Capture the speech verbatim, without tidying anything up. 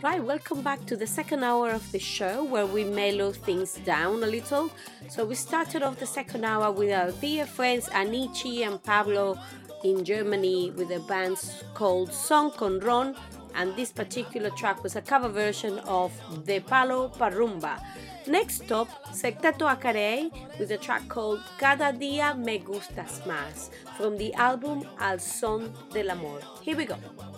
Alright, welcome back to the second hour of the show where we mellow things down a little. So we started off the second hour with our dear friends Anichi and Pablo in Germany with a band called Son con Ron, and this particular track was a cover version of De Palo pa' Rumba. Next up, Secteto Acarey with a track called Cada Día Me Gustas Más from the album Al Son del Amor. Here we go.